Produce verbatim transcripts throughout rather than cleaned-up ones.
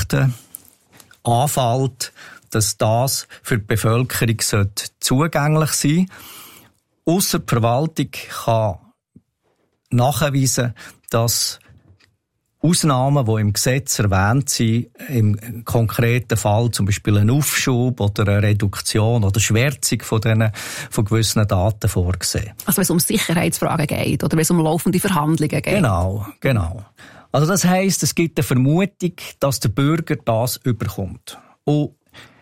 Akten anfällt, dass das für die Bevölkerung zugänglich sein sollte. Ausser die Verwaltung kann nachweisen, dass Ausnahmen, die im Gesetz erwähnt sind, im konkreten Fall zum Beispiel ein Aufschub oder eine Reduktion oder Schwärzung von, diesen, von gewissen Daten vorgesehen. Also wenn es um Sicherheitsfragen geht oder wenn es um laufende Verhandlungen geht? Genau, genau. Also das heisst, es gibt eine Vermutung, dass der Bürger das überkommt. Und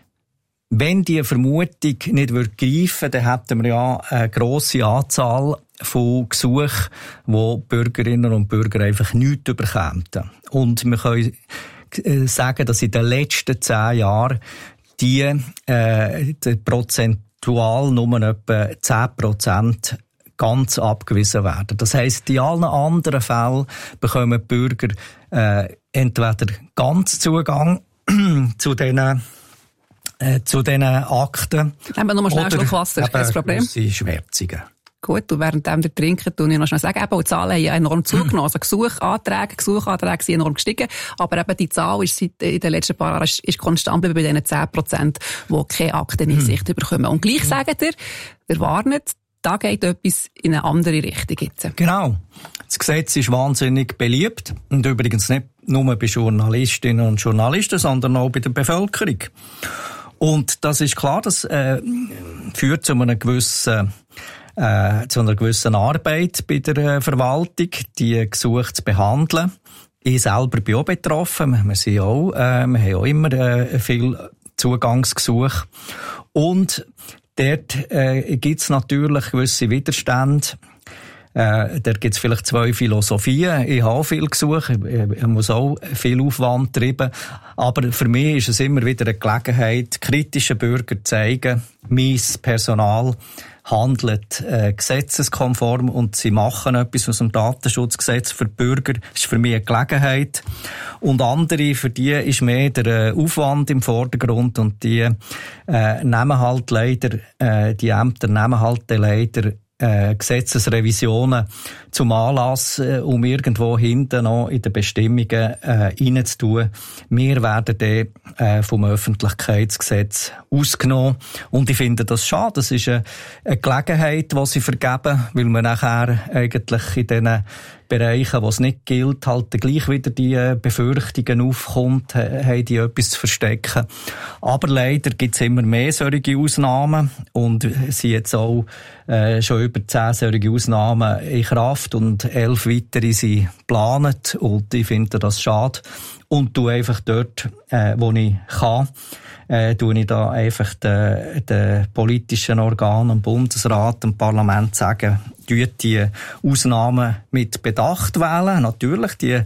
wenn diese Vermutung nicht greifen würde, dann hätten wir ja eine grosse Anzahl von Gesuchen, wo Bürgerinnen und Bürger einfach nichts bekämen. Und wir können sagen, dass in den letzten zehn Jahren die, äh, die prozentual nur etwa zehn Prozent ganz abgewiesen werden. Das heisst, in allen anderen Fällen bekommen die Bürger äh, entweder ganz Zugang zu diesen Äh, zu diesen Akten. Haben wir nochmal schnell einen Schluck Wasser, ist kein Problem. Schwärzungen. Gut, und während wir trinken, tue ich noch schnell sagen, eben, die Zahlen haben ja enorm zugenommen. Also Gesuchanträge, Gesuchanträge sind enorm gestiegen. Aber eben die Zahl ist seit in den letzten paar Jahren ist, ist konstant bei diesen zehn Prozent, die keine Akteneinsicht bekommen. Und gleich sagt ihr, ihr warnet, da geht etwas in eine andere Richtung jetzt. Genau. Das Gesetz ist wahnsinnig beliebt. Und übrigens nicht nur bei Journalistinnen und Journalisten, sondern auch bei der Bevölkerung. Und das ist klar, das äh, führt zu einer gewissen, äh, zu einer gewissen Arbeit bei der äh, Verwaltung, die Gesuche zu behandeln. Ich selber bin auch betroffen. Wir, sind auch, äh, wir haben auch immer äh, viel Zugangsgesuche. Und dort äh, gibt es natürlich gewisse Widerstände. Äh, da gibt es vielleicht zwei Philosophien. Ich habe viel Gesuche, ich, ich muss auch viel Aufwand treiben. Aber für mich ist es immer wieder eine Gelegenheit, kritischen Bürgern zu zeigen, mein Personal handelt äh, gesetzeskonform und sie machen etwas aus dem Datenschutzgesetz für die Bürger. Das ist für mich eine Gelegenheit. Und andere, für die ist mehr der äh, Aufwand im Vordergrund und die äh, nehmen halt leider, äh, die Ämter nehmen halt leider Äh, Gesetzesrevisionen zum Anlass, äh, um irgendwo hinten noch in den Bestimmungen äh, reinzutun. Wir werden dann äh, vom Öffentlichkeitsgesetz ausgenommen. Und ich finde das schade. Das ist eine, eine Gelegenheit, die sie vergeben, weil man nachher eigentlich in diesen Bereichen, wo es nicht gilt, halt gleich wieder die Befürchtungen aufkommt, haben die etwas zu verstecken. Aber leider gibt es immer mehr solche Ausnahmen und es sind jetzt auch äh, schon über zehn solche Ausnahmen in Kraft und elf weitere sind geplant und ich finde das schade und tue einfach dort, äh, wo ich kann, äh, tue ich da einfach den, den politischen Organen, dem Bundesrat, dem Parlament sagen, die Ausnahmen mit Bedacht wählen. Natürlich, die,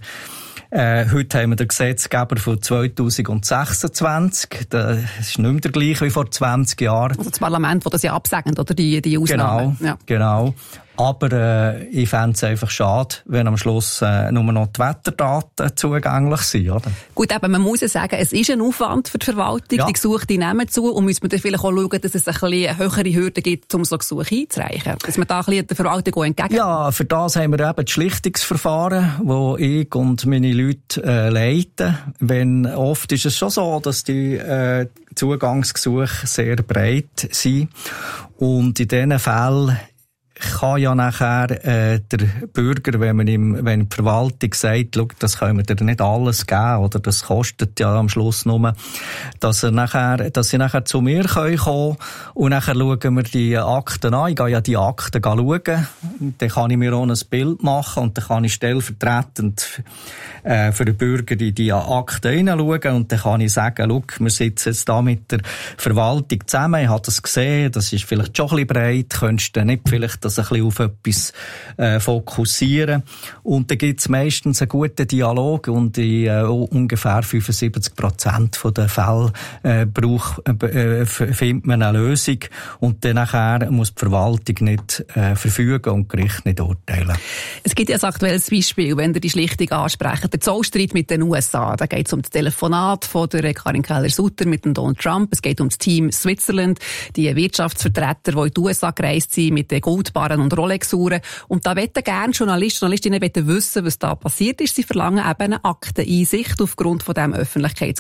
äh, heute haben wir den Gesetzgeber von zweitausendsechsundzwanzig. Das ist nicht mehr der gleiche wie vor zwanzig Jahren. Also das Parlament, das das ja absegnet, oder die, die Ausnahmen. Genau, ja. genau. Aber äh, ich fände es einfach schade, wenn am Schluss äh, nur noch die Wetterdaten zugänglich sind. Oder? Gut, aber man muss ja sagen, es ist ein Aufwand für die Verwaltung. Ja. Die Gesuche die nehmen zu und müssen wir dann vielleicht auch schauen, dass es ein bisschen eine höhere Hürde gibt, um so Gesuche einzureichen. Dass man da ein bisschen der Verwaltung entgegen. Ja, für das haben wir eben das Schlichtungsverfahren, wo ich und meine Leute äh, leiten. Wenn, oft ist es schon so, dass die äh, Zugangsgesuche sehr breit sind. Und in diesen Fällen kann ja nachher äh, der Bürger, wenn man ihm, wenn die Verwaltung sagt, schau, das können wir dir nicht alles geben oder das kostet ja am Schluss nur, dass er nachher, dass sie nachher zu mir kommen können und nachher schauen wir die Akten an. Ich gehe ja die Akten schauen, dann kann ich mir auch ein Bild machen und dann kann ich stellvertretend äh, für den Bürger in die Akten hineinschauen und dann kann ich sagen, schau, wir sitzen jetzt da mit der Verwaltung zusammen, ich habe das gesehen, das ist vielleicht schon ein bisschen breit, könntest du nicht vielleicht das ein bisschen auf etwas äh, fokussieren. Und da gibt es meistens einen guten Dialog und in äh, ungefähr fünfundsiebzig Prozent der Fälle äh, brauch, äh, findet man eine Lösung und dann nachher muss die Verwaltung nicht äh, verfügen und das Gericht nicht urteilen. Es gibt ja ein aktuelles Beispiel, wenn ihr die Schlichtung ansprecht, der Zollstreit mit den U S A. Da geht es um das Telefonat von der Karin Keller-Sutter mit dem Donald Trump. Es geht um das Team Switzerland, die Wirtschaftsvertreter, die in die U S A gereist sind mit den Goldbarren und Rolex-Uhren. Und da wollen gerne Journalisten, Journalistinnen wissen, was da passiert ist. Sie verlangen eben eine Akteneinsicht aufgrund von diesem Öffentlichkeitsgesetz.